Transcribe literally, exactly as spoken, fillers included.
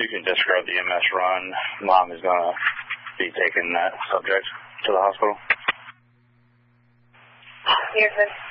You can discard the M S run. Mom is going to be taking that subject to the hospital. Here's this.